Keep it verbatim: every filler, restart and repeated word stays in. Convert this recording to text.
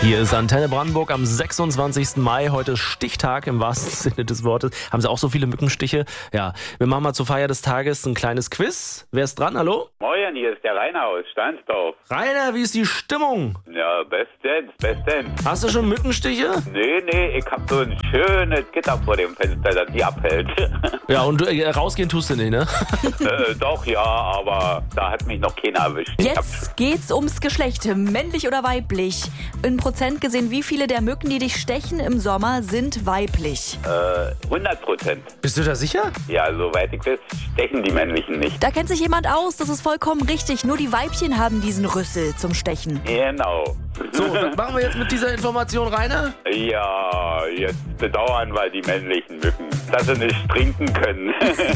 Hier ist Antenne Brandenburg am sechsundzwanzigsten Mai, heute Stichtag im wahrsten Sinne des Wortes. Haben Sie auch so viele Mückenstiche? Ja, wir machen mal zur Feier des Tages ein kleines Quiz. Wer ist dran? Hallo? Moin, hier ist der Rainer aus Stahnsdorf. Rainer, wie ist die Stimmung? Ja, bestens, bestens. Hast du schon Mückenstiche? Nee, nee, ich hab so ein schönes Gitter vor dem Fenster, das die abhält. Ja, und du, äh, rausgehen tust du nicht, ne? äh, doch, ja, aber da hat mich noch keiner erwischt. Ich Jetzt geht's ums Geschlecht, männlich oder weiblich. In Prozent gesehen, wie viele der Mücken, die dich stechen im Sommer, sind weiblich? Äh, hundert Prozent. Bist du da sicher? Ja, soweit ich weiß, stechen die männlichen nicht. Da kennt sich jemand aus, das ist vollkommen richtig. Nur die Weibchen haben diesen Rüssel zum Stechen. Genau. So, was machen wir jetzt mit dieser Information, Rainer? Ja, jetzt bedauern wir die männlichen Mücken, dass sie nicht trinken können.